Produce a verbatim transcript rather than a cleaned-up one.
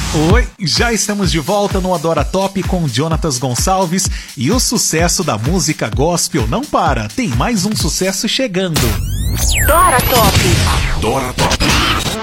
Oi, já estamos de volta no Adora Top com Jonatas Gonçalves e o sucesso da música gospel não para, tem mais um sucesso chegando. Adora Top. Adora Top.